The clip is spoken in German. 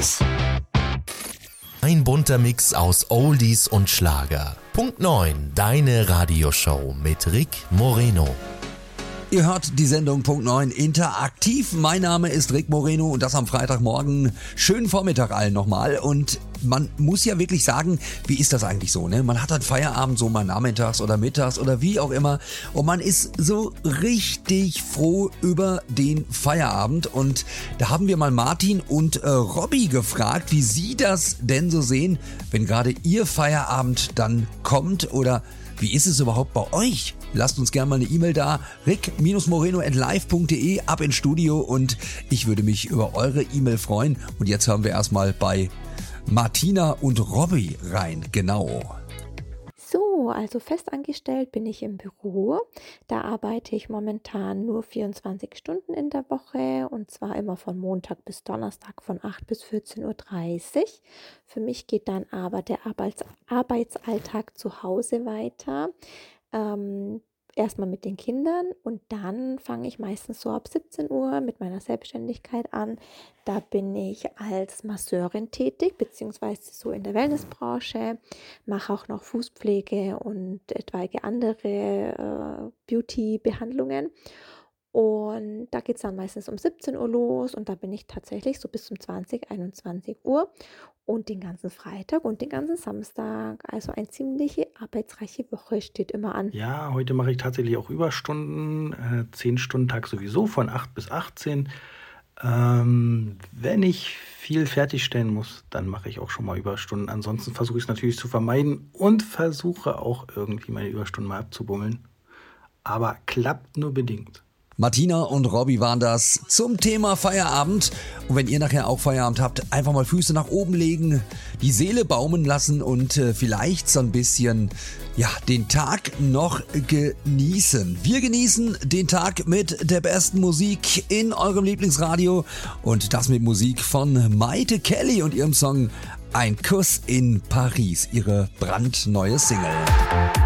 Ein bunter Mix aus Oldies und Schlager. Punkt 9, deine Radioshow mit Rick Moreno. Ihr hört die Sendung Punkt 9 interaktiv. Mein Name ist Rick Moreno und das am Freitagmorgen. Schönen Vormittag allen nochmal. Und man muss ja wirklich sagen, wie ist das eigentlich so, ne? Man hat halt Feierabend so mal nachmittags oder mittags oder wie auch immer. Und man ist so richtig froh über den Feierabend. Und da haben wir mal Martin und Robby gefragt, wie sie das denn so sehen, wenn gerade ihr Feierabend dann kommt oder wie ist es überhaupt bei euch? Lasst uns gerne mal eine E-Mail da, rick-moreno@live.de, ab ins Studio und ich würde mich über eure E-Mail freuen. Und jetzt hören wir erstmal bei Martina und Robby rein, genau. So, also festangestellt bin ich im Büro. Da arbeite ich momentan nur 24 Stunden in der Woche und zwar immer von Montag bis Donnerstag von 8 bis 14:30 Uhr. Für mich geht dann aber der Arbeitsalltag zu Hause weiter. Erstmal mit den Kindern und dann fange ich meistens so ab 17 Uhr mit meiner Selbstständigkeit an. Da bin ich als Masseurin tätig, beziehungsweise so in der Wellnessbranche, mache auch noch Fußpflege und etwaige andere Beauty-Behandlungen. Und da geht es dann meistens um 17 Uhr los und da bin ich tatsächlich so bis um 21 Uhr und den ganzen Freitag und den ganzen Samstag. Also eine ziemliche arbeitsreiche Woche steht immer an. Ja, heute mache ich tatsächlich auch Überstunden, 10-Stunden-Tag sowieso von 8 bis 18. Wenn ich viel fertigstellen muss, dann mache ich auch schon mal Überstunden. Ansonsten versuche ich es natürlich zu vermeiden und versuche auch irgendwie meine Überstunden mal abzubummeln. Aber klappt nur bedingt. Martina und Robby waren das zum Thema Feierabend. Und wenn ihr nachher auch Feierabend habt, einfach mal Füße nach oben legen, die Seele baumeln lassen und vielleicht so ein bisschen, ja, den Tag noch genießen. Wir genießen den Tag mit der besten Musik in eurem Lieblingsradio und das mit Musik von Maite Kelly und ihrem Song Ein Kuss in Paris, ihre brandneue Single.